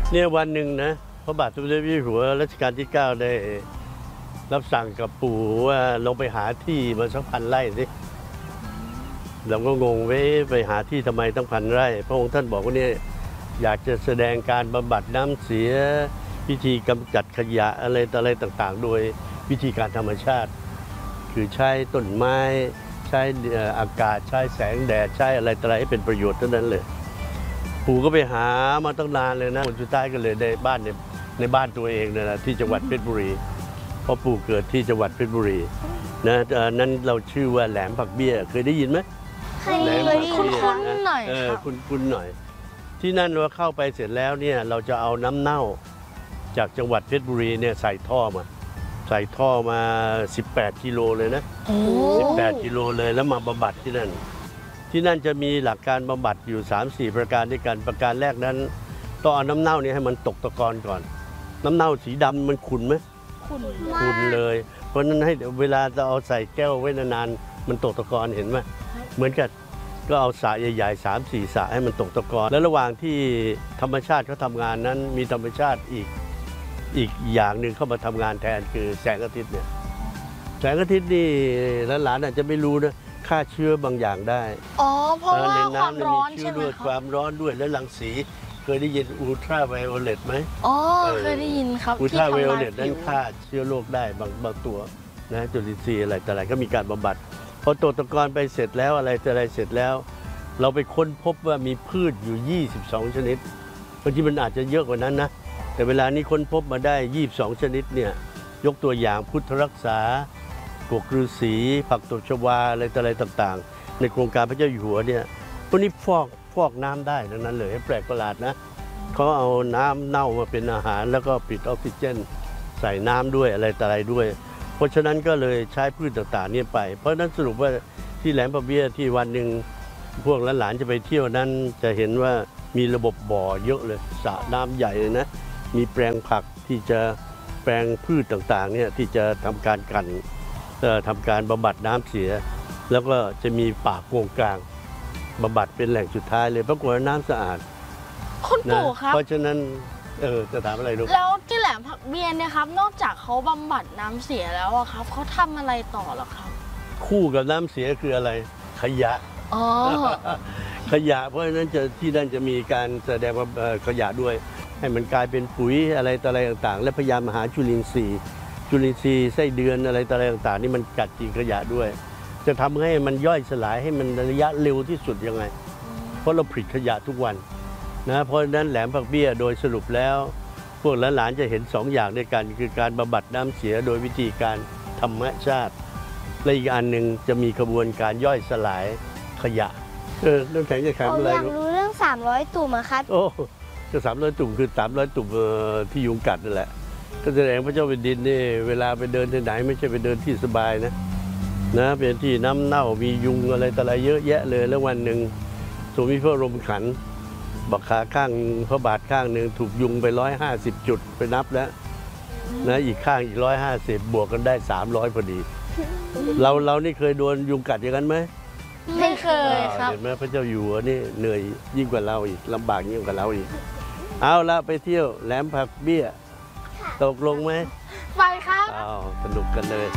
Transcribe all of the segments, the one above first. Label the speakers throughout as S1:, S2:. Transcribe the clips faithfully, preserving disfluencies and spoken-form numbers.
S1: เนี่ยวันหนึ่งนะพระบาทสมเด็จพระเจ้าอยู่หัวรัชกาลที่เก้าได้รับสั่งกับปู่ว่าลงไปหาที่มาสักพันไร่สิเราก็งงไว้ไปหาที่ทำไมต้องพันไร่พระองค์ท่านบอกว่าเนี่ยอยากจะแสดงการบำบัดน้ำเสียวิธีกำจัดขยะอะไรต่ออะไรต่างๆโดยวิธีการธรรมชาติคือใช้ต้นไม้ใช้อากาศใช้แสงแดดใช้อะไรต่ออะไรให้เป็นประโยชน์เท่านั้นเลยปู่ก็ไปหามาตั้งนานเลยนะผลสุดท้ายก็เลยในบ้านในในบ้านตัวเองเนี่ยนะที่จังหวัดเพชรบุรีเพราะปู่เกิดที่จังหวัดเพชรบุรีนะนั้นเราชื่อว่าแหลมผักเบี้ยเคยได้ยินไหม
S2: เคยได้ยินคุ้นๆหน่อย
S1: เออคุ้นๆหน่อยที่นั่นเราเข้าไปเสร็จแล้วเนี่ยเราจะเอาน้ำเน่าจากจังหวัดเพชรบุรีเนี่ยใส่ท่อมาใส่ท่อมาสิบแปดกิโลเลยนะสิบแปดกิโลเลยแล้วมาบำบัดที่นั่นที่นั่นจะมีหลักการบำบัดอยู่ สามสี่ ประการด้วยกันประการแรกนั้นต้องเอาน้ำเน่านี้ให้มันตกตะกอนก่อนน้ำเน่าสีดำมันขุ่นไหม
S2: ขุ่น
S1: ขุ่นเลยเพราะนั้นให้เวลาจะเอาใส่แก้วไว้นานๆมันตกตะกอนเห็นไหมเหมือนกันก็เอาสระใหญ่ๆ สามสี่ สระให้มันตกตะกอนแล้วระหว่างที่ธรรมชาติเขาทำงานนั้นมีธรรมชาติอีกอีกอย่างหนึ่งเข้ามาทำงานแทนคือแสงอาทิตย์เนี่ยแสงอาทิตย์นี่หลานๆอาจจะไม่รู้นะฆ่าเชื้อบางอย่างได้
S2: อ๋อเพราะว่าความร้อนใช่ไหม
S1: ครับความร้อนด้วยและรังสีเคยได้ยินอูทราไวโอเลตไหม
S2: อ๋อเคยได้ยินครับ
S1: อูทราไวโอเลตนั้นฆ่าเชื้อโรคได้บางบางตัวนะจุลินทรีย์อะไรแต่อะไรก็มีการบำบัดพอตกตะกอนไปเสร็จแล้วอะไรแต่อะไรเสร็จแล้วเราไปค้นพบว่ามีพืชอยู่ยี่สิบสองชนิดบางทีมันอาจจะเยอะกว่านั้นนะแต่เวลานี้ค้นพบมาได้ยี่สิบสองชนิดเนี่ยยกตัวอย่างพุทธรักษาพวกฤาษีผักตบชวาอะไรต่ออะไรต่างๆในโครงการพระเจ้าอยู่หัวเนี่ยพวกนี้ฟอกฟอกน้ำได้ทั้งนั้นเลยแปลกประหลาดนะเขาเอาน้ำเน่ามาเป็นอาหารแล้วก็ปิดออกซิเจนใส่น้ำด้วยอะไรต่ออะไรด้วยเพราะฉะนั้นก็เลยใช้พืชต่างๆนี่ไปเพราะนั้นสรุปว่าที่แหลมผักเบี้ยที่วันหนึ่งพวกหลานๆจะไปเที่ยวนั้นจะเห็นว่ามีระบบบ่อเยอะเลยสระน้ำใหญ่เลยนะมีแปลงผักที่จะแปลงพืชต่างๆเนี่ยที่จะทำการกันทำการบำบัดน้ำเสียแล้วก็จะมีป่าโกงกลางบำบัดเป็นแหล่งสุดท้ายเลยปรากฏว่าน้ำสะอาด
S2: คุณปู่ครับ
S1: เพราะฉะนั้นเออจะถามอะไรลูก
S2: แล้วที่แหลมผักเบี้ยเนี่ยครับนอกจากเขาบำบัดน้ำเสียแล้วอะครับเขาทำอะไรต่อหรอครับ
S1: คู่กับน้ำเสียคืออะไรขยะ
S2: อ๋อ
S1: ขยะเพราะฉะนั้นจะที่นั่นจะมีการแสดงว่าขยะด้วยให้มันกลายเป็นปุ๋ยอะไรต่ออะไรต่างๆและพยายามหาจุลินทรีย์จุลินทรีย์ไส้เดือนอะไรต่ออะไรต่างๆนี่มันกัดกินขยะด้วยจะทำให้มันย่อยสลายให้มันระยะเร็วที่สุดยังไงเพราะเราผลิตขยะทุกวันนะเพราะฉะนั้นแหลมผักเบี้ยโดยสรุปแล้วพวกหลานๆจะเห็นสองอย่างด้วยกันคือการบำบัดน้ำเสียโดยวิธีการธรรมชาติและอีกอันหนึ่งจะมีกระบวนการย่อยสลายขยะเออเรื่องแข็งจะแข็งอะไร
S3: อยากรู้เรื่องสามร้อยตุ่มครับ
S1: โอ้ก็สามร้อยตุ่มคือสามร้อยตุ่มที่ยุงกัดนั่นแหละก็แสดงพระเจ้าแผ่นดินนี่เวลาไปเดินที่ไหนไม่ใช่ไปเดินที่สบายนะนะเป็นที่น้ำเน่ามียุงอะไรต่ออะไรเยอะแยะเลยแล้ววันหนึ่งทรงมีพระลมขันบักขาข้างพระบาทข้างหนึ่งถูกยุงไปร้อยห้าสิบจุดไปนับแล้วนะอีกข้างอีกร้อยห้าสิบบวกกันได้สามร้อยพอดีเราเรานี่เคยโดนยุงกัดอย่างนั้นไหม
S2: ไม่เคยครับ
S1: เห็นไหมพระเจ้าอยู่หัวนี่เหนื่อยยิ่งกว่าเราอีกลำบากยิ่งกว่าเราอีกเอาละไปเที่ยวแหลมผักเบี้ยตกลงไหม
S2: ไปครับ
S1: อ้าวสนุกกันเลย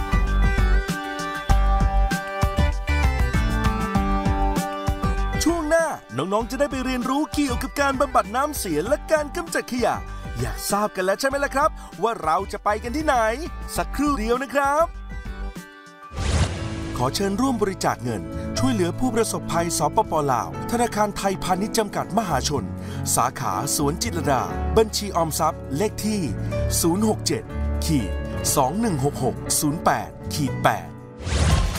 S4: ช่วงหน้าน้องๆจะได้ไปเรียนรู้เกี่ยวกับการบำบัดน้ำเสียและการกำจัดขยะอยากทราบกันแล้วใช่ไหมล่ะครับว่าเราจะไปกันที่ไหนสักครู่เดียวนะครับขอเชิญร่วมบริจาคเงินช่วยเหลือผู้ประสบภัยสปป.ลาวธนาคารไทยพาณิชย์จำกัดมหาชนสาขาสวนจิตรลดาบัญชีออมทรัพย์เลขที่ศูนย์ หก เจ็ด สอง หนึ่ง หก หก ศูนย์ แปด แปด